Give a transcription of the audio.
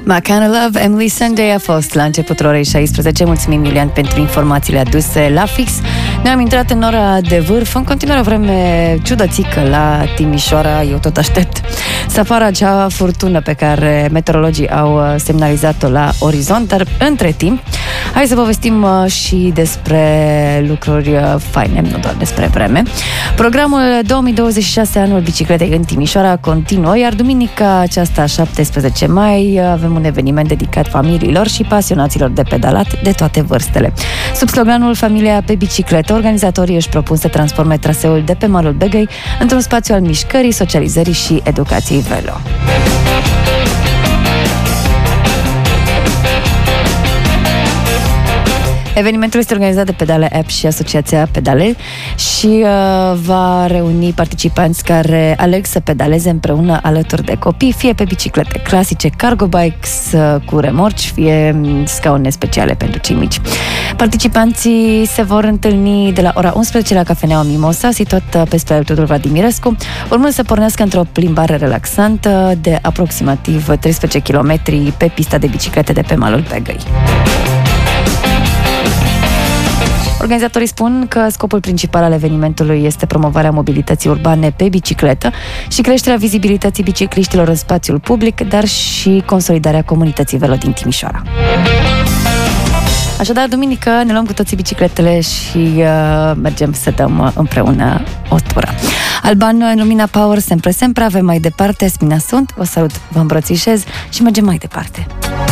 My Kind of Love, Emily Sunday a fost la începutul orei 16. Mulțumim, Iulian, pentru informațiile aduse la fix. Noi am intrat în ora de vârf. În continuare vreme ciudățică la Timișoara. Eu tot aștept să apară acea furtună pe care meteorologii au semnalizat-o la orizont. Dar între timp, hai să povestim și despre lucruri faine, nu doar despre vreme. Programul 2026 anul bicicletei în Timișoara continuă, iar duminica aceasta, 17 mai, avem un eveniment dedicat familiilor și pasionaților de pedalat de toate vârstele. Sub sloganul Familia pe bicicletă, organizatorii își propun să transforme traseul de pe malul Begăi într-un spațiu al mișcării, socializării și educației velo. Evenimentul este organizat de Pedale App și Asociația Pedale și va reuni participanți care aleg să pedaleze împreună alături de copii, fie pe biciclete clasice, cargo bikes cu remorci, fie scaune speciale pentru cei mici. Participanții se vor întâlni de la ora 11 la Cafeneaua Mimosa, situată pe strada Tudor Vladimirescu, urmând să pornească într-o plimbare relaxantă de aproximativ 13 km pe pista de biciclete de pe malul Begăi. Organizatorii spun că scopul principal al evenimentului este promovarea mobilității urbane pe bicicletă și creșterea vizibilității bicicliștilor în spațiul public, dar și consolidarea comunității velo din Timișoara. Așadar, duminică ne luăm cu toții bicicletele și mergem să dăm împreună o tură. Alban, în lumina Power, sempre, avem mai departe. Smina sunt, vă salut, vă îmbrățișez și mergem mai departe.